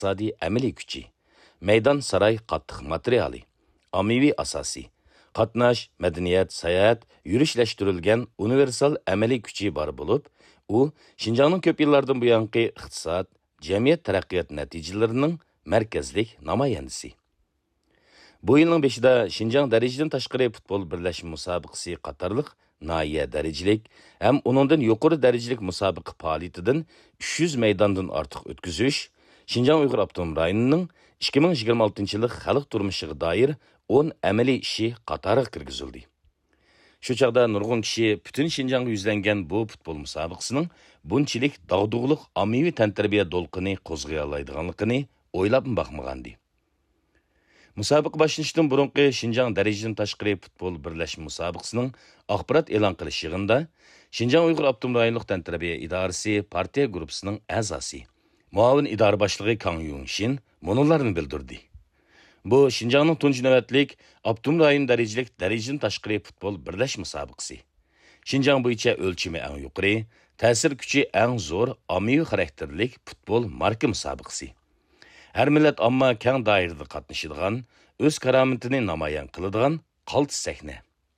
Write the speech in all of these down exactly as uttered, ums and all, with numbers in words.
iqtisodiy amaliy kuchi, maydon saroy qattiq materiali, ommaviy asosi, qatnash, madaniyat, sayohat, yurishlashtirilgan universal amaliy kuchi bor bo'lib, u Şinjanның ko'p yillardan buyangi iqtisod, jamiyat taraqqiyot natijalarining markazlik namoyandisi. Bu yilning beshida Şinjan darajadan tashqari futbol birlashma musobaqasi qatorliq nahiya darajalik ham uningdan yuqori darajalik musobaqa faoliyatidan uch yuz maydondan ortiq o'tkazish Şinjan Uyg'ur avtonom rayonining ikki ming yigirma oltinchi yil xalq turmushiga doir o'n amaliy ishi qatoriga kirgizildi. Shu chaqda nurg'un kishi butun Şinjanga yuzlangan bu futbol musobaqasining bunchalik dog'dug'liq ommaviy tantarbiya do'lqini qo'zg'ay oladiganligini o'ylab boqmagandi. Musobaqa boshlanishdan burungi Şinjan darajadan tashqari futbol birlashma musobaqasining axborot e'lon qilish yig'inida Şinjan Uyg'ur avtonom rayonlik tantarbiya idorasi partiya guruhisining a'zosi, muavin idora boshlig'i Kang Yunshin munolarni bildirdi. Bu Şinjanның tunji navbatlik avtonom rayon darajalik darajadan tashqari futbol birlashma musobaqasi. Şinjan bo'yicha o'lchami eng yuqori, ta'sir kuchi eng zo'r ommaviy xarakterlik futbol marka musobaqasi. Her millet amma keng doirada qatnashadigan, o'z karomatini namoyon qiladigan qaltis sahna.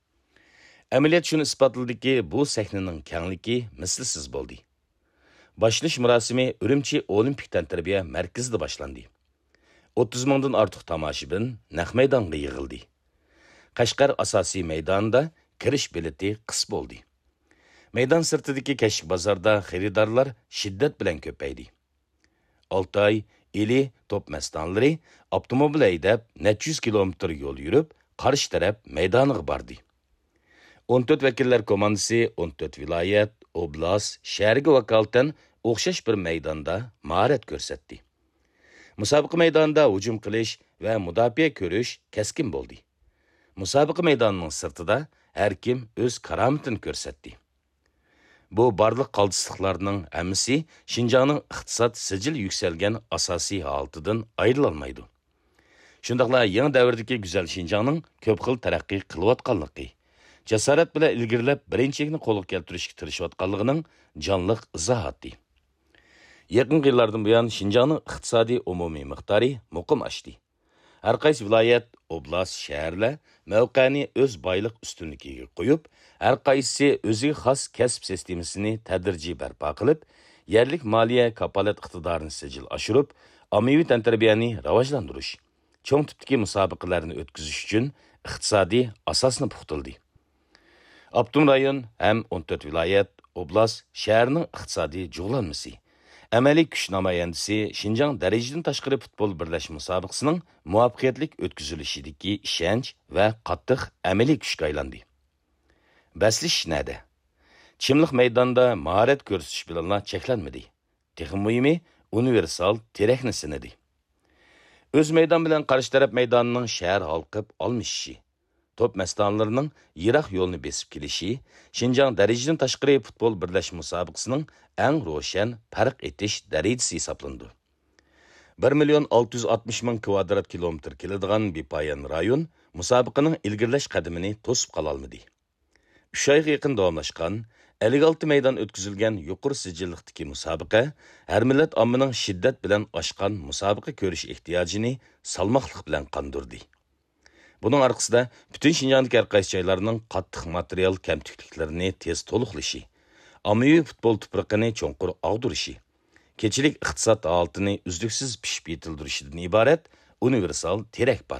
Amaliyot shuni isbotladiki, bu sahnaning kengligi mislsiz bo'ldi. Boshlanish murosimi Urumchi Olimpik tantarbiya markazida boshlandi. o'ttiz mingdan ortiq tomoshabin naq maydonga yig'ildi. Qashqar asosiy maydonida kirish bileti qis bo'ldi. Maydon sirtidagi kashk bozorda xaridorlar shiddat bilan ko'paydi. Oltay, ili top mastonlari avtomobil haydab necha yuz kilometr yo'l yurib, qarshi taraf maydoniga bordi. o'n to'rt vakillar komandasi o'n to'rt viloyat, oblast, shaharga vakolatan o'xshash bir maydonda mahorat ko'rsatdi. Musobaqa maydonida hujum qilish va mudofaa ko'rish keskin bo'ldi. Musobaqa maydonining sirtida har kim o'z karomatini ko'rsatdi. Bu barliq qaldisliqlarning hammasi Şinjanның iqtisod sijil yuksalgan asosiy holatidan ayrilolmaydi. Shundaqla yangi davrdagi go'zal Şinjanның ko'p xil taraqqiy qilayotganligi, jasorat bilan ilgirlab birinchilikni qo'lga keltirishga tirishayotganligining jonliq izohati. Yaqin yillardan buyon Şinjanның iqtisodiy umumiy miqdori muqim oshdi. Har qaysi viloyat, oblast, shaharlar mavqeni o'z boyliq ustunligiga qo'yib, har qaysi o'ziga xos kasb sistemasini tadrijiy barpo qilib, yerlik moliya kapolat iqtidorini sijil oshirib, ommaviy tantarbiyani rivojlantirish, cho'ng tipdagi musobaqalarni o'tkazish uchun iqtisodiy asosni puxtildi. Avtonom rayon ham o'n to'rt viloyat, oblast, shaharning iqtisodiy jug'lanmasi, amaliy kuch namoyandisi Şinjan darajadan tashqari futbol birlashma musobaqasining muvaffaqiyatli o'tkazilishidagi ishonch va qattiq amaliy kuchga aylandi. Baslish nada? Chimliq maydonda mahorat ko'rsatish bilan cheklanmadi. Texnik muhimi universal terakni sinadi. O'z maydon bilan qarshi taraf maydonining shahar halqib olmishi, top mastonlarining yiroq yo'lni besib kelishi Şinjan darajadan tashqari futbol birlashma musobaqasining eng ro'shan farq etish darajasi hisoblandi. bir million olti yuz oltmish ming kvadrat kilometr keladigan bepoyon rayon musobaqaning ilgirlash qadamini to'sib qola olmadi. uch oyga yaqin davomlashgan ellik olti maydon o'tkazilgan yuqori sijilliqdagi musobaqa har millat ommaning shiddat bilan oshgan musobaqa ko'rish ehtiyojini salmoqliq bilan qondirdi. Bunun arkasında bütün Şinjan'daki har qaysi joylarning qattiq material kamtikliklarini tez to'liqlashi, ommaviy futbol tuproqini cho'nqur og'dirishi, kechilik iqtisod holatini uzluksiz pishib yetildirishidan iborat universal terak bor.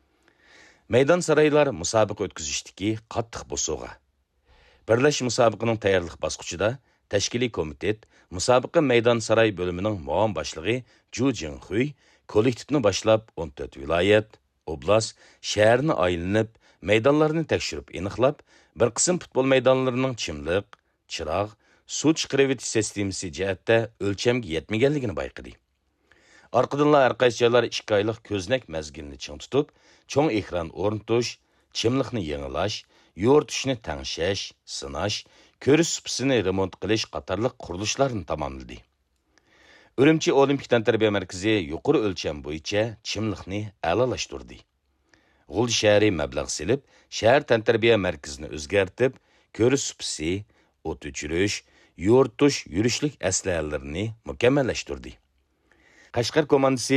Maydon saroylar musobaqa o'tkazishdagi qattiq bo'sug'a. Birlash musobaqaning tayyorlik bosqichida tashkiliy komitet musobaqa maydon saroy bo'limining muavin boshlig'i Ju Jinghui kollektivni boshlab o'n to'rt viloyat, oblast, shaharni aylanib, maydonlarni tekshirib aniqlab, bir qism futbol maydonlarining chimliq, chiroq, suv chiqarib sistemasi jihatda o'lchamga yetmaganligini bayqadi. Orqadanlar har qaysi joylar ikki oylik ko'znak mazgilni ching tutib, cho'ng ekran o'rnatish, chimliqni yangilash, yo'rtishni tangshash, sinash, ko'rish supisini remont qilish qatorliq qurilishlarni tamomladi. Urumchi Olimpik tantarbiya markazi yuqori o'lcham bo'yicha chimliqni a'lolashtirdi. G'ul shahri mablag' silib, shahar tantarbiya markazini o'zgartib, ko'rish supisi, o't o'chirish, yo'rtish, yurishlik aslahalarini mukammallashtirdi. Qashqar komandasi